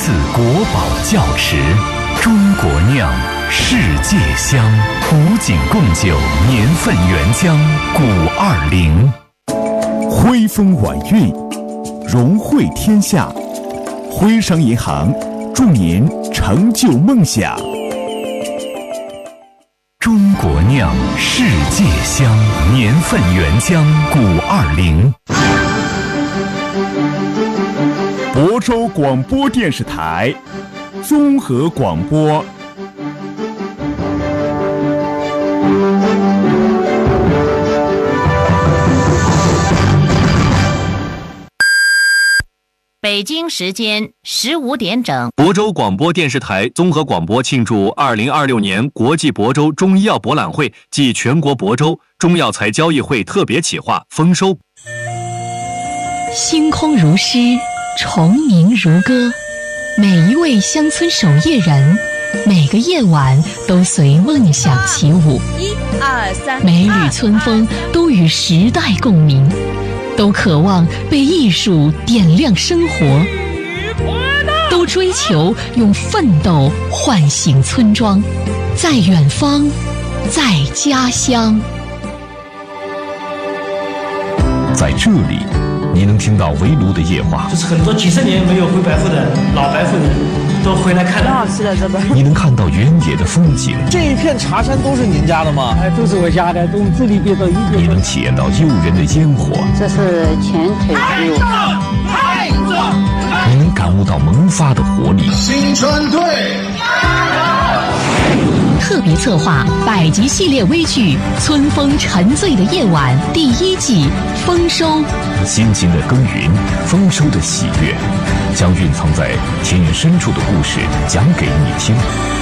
次国宝窖池，中国酿，世界香，古井贡酒年份原浆520， 徽风晚韵，融汇天下。徽商银行祝您成就梦想。 中国酿，世界香，年份原浆520。 亳州广播电视台综合广播。 北京时间15点整， 亳州广播电视台综合广播庆祝2026年国际亳州中医药博览会暨全国亳州中药材交易会特别企划丰收。 星空如诗，虫鸣如歌，每一位乡村守夜人，每个夜晚都随梦想起舞。 1、2、3， 每缕春风都与时代共鸣，都渴望被艺术点亮生活，都追求用奋斗唤醒村庄，在远方，在家乡。 在这里，你能听到围炉的夜话， 就是很多几十年没有回白户的老白户人都回来看了。 好吃的这边。 你能看到原野的风景， 这一片茶山都是您家的吗？ 都是我家的，都自己别走一边。 你能体验到诱人的烟火， 这是前腿肉。 你能感悟到萌发的活力。 新川队特别策划百集系列微剧《春风沉醉的夜晚》第1季丰收。 辛勤的耕耘，丰收的喜悦，将蕴藏在田园深处的故事讲给你听。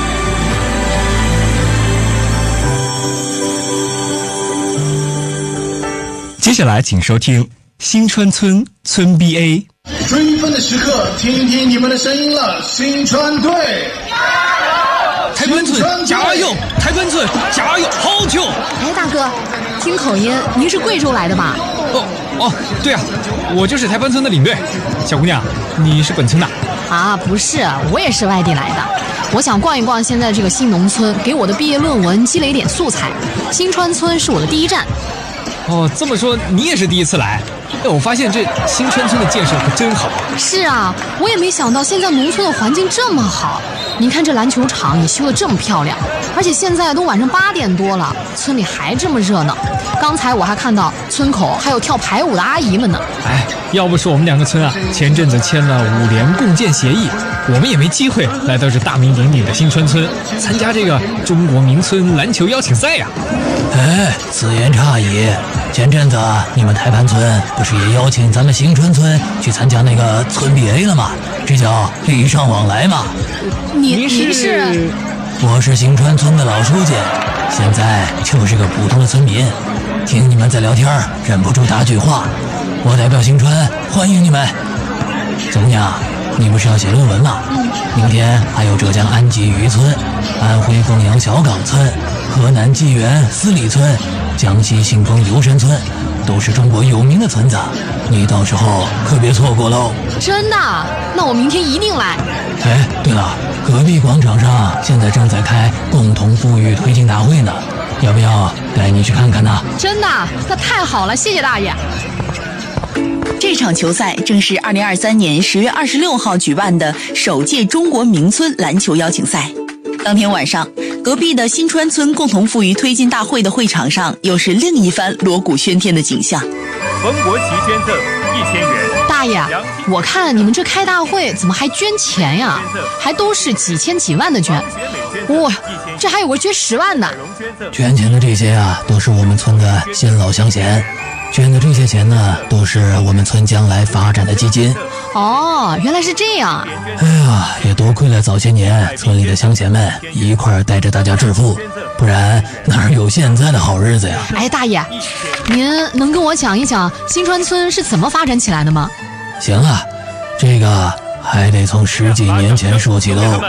接下来请收听新川村村 BA。 追分的时刻，听听你们的声音了，新川队台湾村加油！台湾村加油！好球！ 哎，大哥，听口音，您是贵州来的吧？ 对啊，我就是台湾村的领队。小姑娘，你是本村的？ 啊，不是，我也是外地来的。我想逛一逛现在这个新农村，给我的毕业论文积累点素材。新川村是我的第一站。 哦，这么说你也是第一次来？我发现这新川村的建设可真好。 是啊，我也没想到现在农村的环境这么好。您看这篮球场也修得这么漂亮，而且现在都晚上8点多了，村里还这么热闹。刚才我还看到村口还有跳排舞的阿姨们呢。 哎，要不是我们2个村啊前阵子签了5联共建协议，我们也没机会来到这大名鼎鼎的新川村参加这个中国名村篮球邀请赛呀。 哎，此言差矣。前阵子你们台盘村不是也邀请咱们新川村去参加那个村 BA 了吗？这叫礼尚往来嘛。 您是？ 我是新川村的老书记，现在就是个普通的村民。听你们在聊天，忍不住打句话。我代表新川欢迎你们。小姑娘，你不是要写论文吗？明天还有浙江安吉渔村、安徽凤阳小岗村、河南济源司里村、江西信丰游山村，都是中国有名的村子，你到时候可别错过喽。 真的？那我明天一定来。 哎，对了，隔壁广场上现在正在开共同富裕推进大会呢，要不要带你去看看呢？ 真的？那太好了，谢谢大爷。 这场球赛正是2023年10月26号举办的首届中国名村篮球邀请赛。当天晚上，隔壁的新川村共同富裕推进大会的会场上，又是另一番锣鼓喧天的景象。 冯国旗捐赠1000元。 大爷，我看你们这开大会怎么还捐钱呀？还都是几千几万的捐。哇，这还有个捐10万的。 捐钱的这些啊，都是我们村的先老乡贤。捐的这些钱呢，都是我们村将来发展的基金。 哦，原来是这样啊！ 哎呀，也多亏了早些年村里的乡贤们一块儿带着大家致富，不然哪有现在的好日子呀？ 哎，大爷，您能跟我讲一讲新川村是怎么发展起来的吗？ 行啊，这个还得从10几年前说起喽。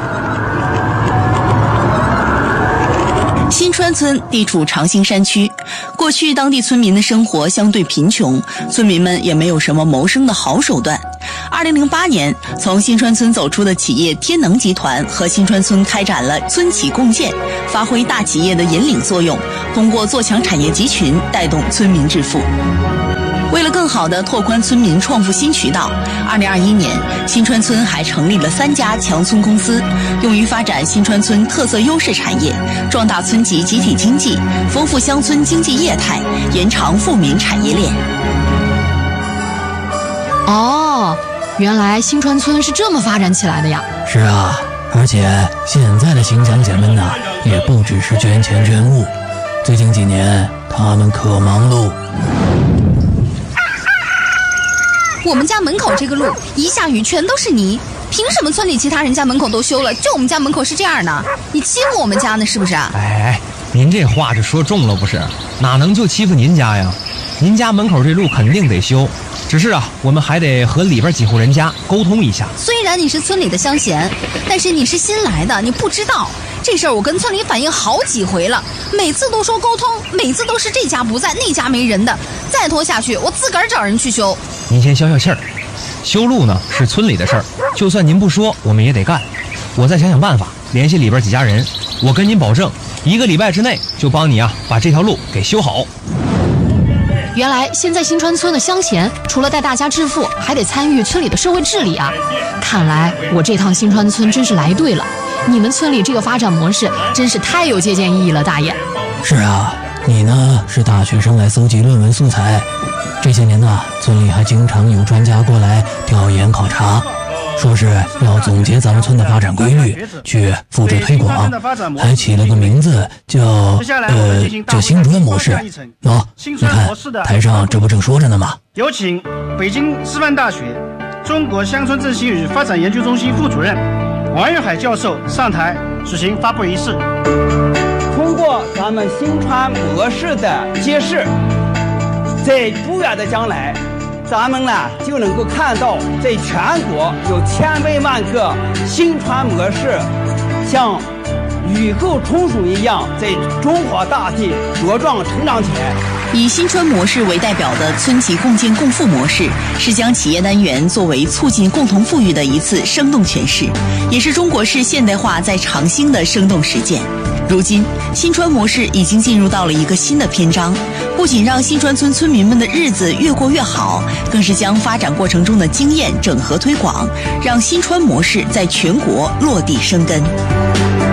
新川村地处长兴山区，过去当地村民的生活相对贫穷，村民们也没有什么谋生的好手段。20 2008年，从新川村走出的企业天能集团和新川村开展了村企共建，发挥大企业的引领作用，通过做强产业集群，带动村民致富。为了更好地拓宽村民创富新渠道，2021年，新川村还成立了3家强村公司，用于发展新川村特色优势产业，壮大村级集体经济，丰富乡村经济业态，延长富民产业链。 哦，原来新川村是这么发展起来的呀！ 是啊，而且现在的新乡亲们呢，也不只是捐钱捐物，最近几年他们可忙碌。 我们家门口这个路一下雨全都是泥，凭什么村里其他人家门口都修了，就我们家门口是这样呢？你欺负我们家呢是不是？ 哎，您这话就说重了不是？哪能就欺负您家呀？您家门口这路肯定得修，只是啊，我们还得和里边几户人家沟通一下。 虽然你是村里的乡贤，但是你是新来的，你不知道这事儿，我跟村里反映好几回了，每次都说沟通，每次都是这家不在那家没人的，再拖下去我自个儿找人去修。 您先消消气儿，修路呢是村里的事儿，就算您不说，我们也得干。我再想想办法，联系里边几家人，我跟您保证，1个礼拜之内就帮你啊把这条路给修好。 原来现在新川村的乡贤除了带大家致富，还得参与村里的社会治理啊！看来我这趟新川村真是来对了，你们村里这个发展模式真是太有借鉴意义了，大爷。 是啊，你呢是大学生来搜集论文素材，这些年呢，村里还经常有专家过来调研考察，说是要总结咱们村的发展规律，去复制推广，还起了个名字叫新川模式。你看台上这不正说着呢吗？ 有请北京师范大学中国乡村振兴与发展研究中心副主任王玉海教授上台举行发布仪式。 通过咱们新川模式的揭示，在不远的将来，咱们呢就能够看到在全国有千百万个新川模式像雨后春笋一样在中华大地茁壮成长起来。 以新川模式为代表的村企共建共富模式，是将企业单元作为促进共同富裕的一次生动诠释，也是中国式现代化在长兴的生动实践。如今，新川模式已经进入到了一个新的篇章，不仅让新川村村民们的日子越过越好，更是将发展过程中的经验整合推广，让新川模式在全国落地生根。